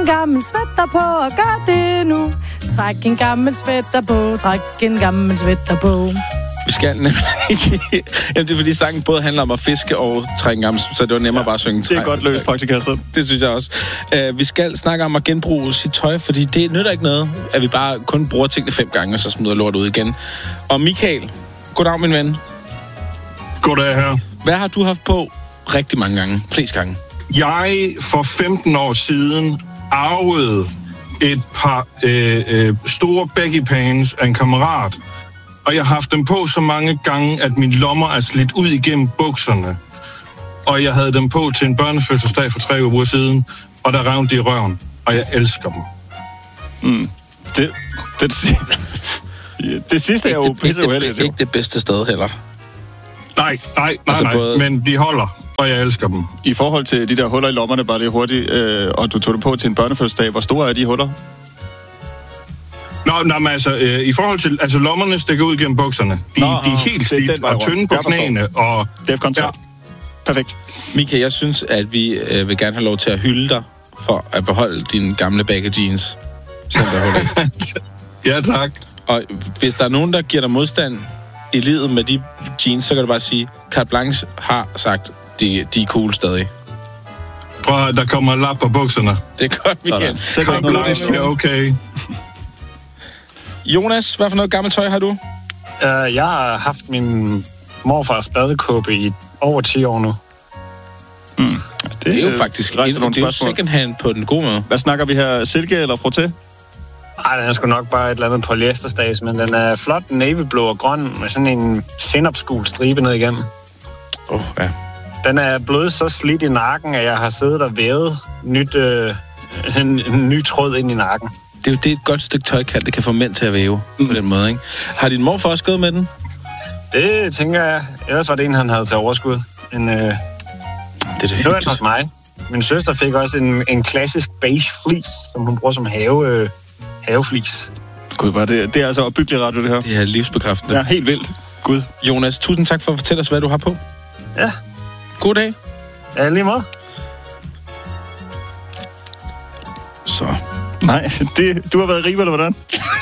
en gammel sweater på og gør det nu. Træk en gammel sweater på, træk en gammel sweater på. Vi skal nemlig ikke... Jamen, det er fordi sangen både handler om at fiske og trække en gammel, så det var nemmere bare at synge. Det er godt løst, praktikastet. Det synes jeg også. Vi skal snakke om at genbruge sit tøj, fordi det nytter ikke noget, at vi bare kun bruger tingene 5 gange, og så smider lort ud igen. Og Michael, goddag, min ven. Goddag her. Hvad har du haft på rigtig mange gange? Flest gange? Jeg for 15 år siden arvede et par store baggy pants af en kammerat, og jeg har haft dem på så mange gange, at mine lommer er slidt ud igennem bukserne. Og jeg havde dem på til en børnefødselsdag for 3 uger siden, og der revnede de i røven, og jeg elsker dem. Det sidste er jo pisse uheldigt. Ikke det bedste sted heller. Nej, både... men de holder, og jeg elsker dem. I forhold til de der huller i lommerne, bare lige hurtigt, og du tog det på til en børnefødselsdag, hvor store er de huller? Men altså, i forhold til... Altså, lommerne stikker ud gennem bukserne. De er helt slidt og tynde på knæene, og... Defcon 3. Ja. Perfekt. Mika, jeg synes, at vi vil gerne have lov til at hylde dig for at beholde dine gamle baggy jeans. Ja, tak. Og hvis der er nogen, der giver dig modstand i livet med de jeans, så kan du bare sige, Carte Blanche har sagt, de er cool stadig. Prøv, der kommer en lap på bukserne. Det er godt, Michael. Carte Blanche er okay. Jonas, hvad for noget gammelt tøj har du? Jeg har haft min morfars badekåbe i over 10 år nu. Det er jo faktisk det er jo second hand på den gode måde. Hvad snakker vi her? Silke eller frotté? Ej, den er sgu nok bare et eller andet polyesterstads, men den er flot navyblå og grøn med sådan en sennepsgul stribe ned igennem. Ja. Den er blevet så slidt i nakken, at jeg har siddet og vævet en ny tråd ind i nakken. Det er jo det et godt stykke tøj kan. Det kan få mænd til at væve på den måde, ikke? Har din morfar også gået med den? Det tænker jeg. Ellers var det en, han havde til overskud. Det var hos mig. Min søster fik også en klassisk beige fleece, som hun bruger som haveflis. Gud, bare det er altså opbyggelig radio, det her. Det er livsbekræftende. Ja, helt vildt. Gud. Jonas, tusind tak for at fortælle os, hvad du har på. Ja. God dag. Ja, lige måde. Så. Nej, du har været i Ribe, eller hvordan?